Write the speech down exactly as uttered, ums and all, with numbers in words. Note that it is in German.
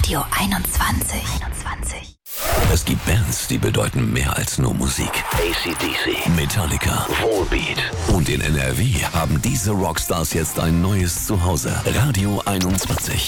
Radio einundzwanzig. einundzwanzig. Es gibt Bands, die bedeuten mehr als nur Musik. A C D C, Metallica, Volbeat. Und in N R W haben diese Rockstars jetzt ein neues Zuhause. Radio einundzwanzig.